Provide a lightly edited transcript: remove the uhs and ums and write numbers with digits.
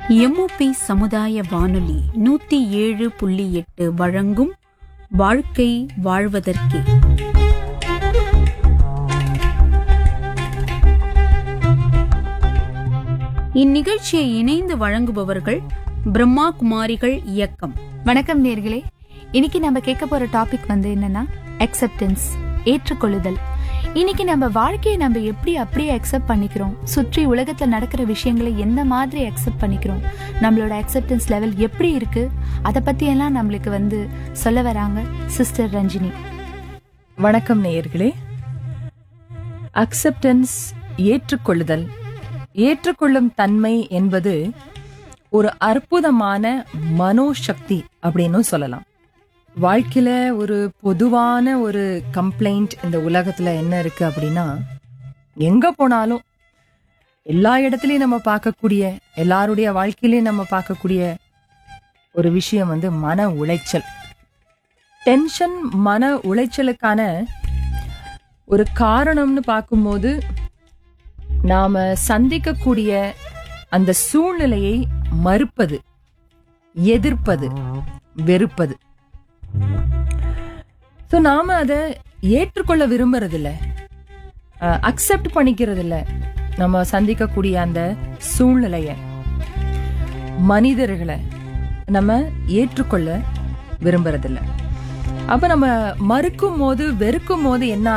MOP சமுதாய வானொலி 107.8 வழங்கும் வாழ்க்கை வாழ்வதற்கே. இந்நிகழ்ச்சியை இணைந்து வழங்குபவர்கள் பிரம்மா குமாரிகள் இயக்கம். வணக்கம் நேர்களே, இன்னைக்கு நம்ம கேட்க போற டாபிக் என்னன்னா அக்செப்டன்ஸ், ஏற்றுக்கொள்ளுதல். இன்னைக்கு நம்ம வாழ்க்கையை நம்ம எப்படி அப்படியே அக்செப்ட் பண்ணிக்கிறோம், சுற்றி உலகத்துல நடக்கிற விஷயங்களை எந்த மாதிரி அக்செப்ட் பண்ணிக்கிறோம், நம்மளோட அக்செப்டன்ஸ் லெவல் எப்படி இருக்கு, அதை பத்தி எல்லாம் நம்மளுக்கு சொல்ல வராங்க சிஸ்டர் ரஞ்சினி. வணக்கம் நேயர்களே. அக்செப்டன்ஸ், ஏற்றுக்கொள்ளுதல், ஏற்றுக்கொள்ளும் தன்மை என்பது ஒரு அற்புதமான மனோசக்தி அப்படின்னு சொல்லலாம். வாழ்க்கையில ஒரு பொதுவான ஒரு கம்ப்ளைண்ட் இந்த உலகத்துல என்ன இருக்கு அப்படின்னா, எங்க போனாலும் எல்லா இடத்துலயும் நம்ம பார்க்கக்கூடிய, எல்லாருடைய வாழ்க்கையிலயும் நம்ம பார்க்கக்கூடிய ஒரு விஷயம் மன உளைச்சல். டென்ஷன், மன உளைச்சலுக்கான ஒரு காரணம்னு பார்க்கும்போது நாம சந்திக்கக்கூடிய அந்த சூழ்நிலையை மறுப்பது, எதிர்ப்பது, வெறுப்பது. நாம அதை ஏற்றுக்கொள்ள விரும்புறதில்ல, அக்செப்ட் பண்ணிக்கிறது இல்ல. நம்ம சந்திக்கக்கூடிய அந்த சூழ்நிலைய, மனிதர்களை நம்ம ஏற்றுக்கொள்ள விரும்புறதில்ல. அப்ப நம்ம மறுக்கும் போது, வெறுக்கும் போது என்ன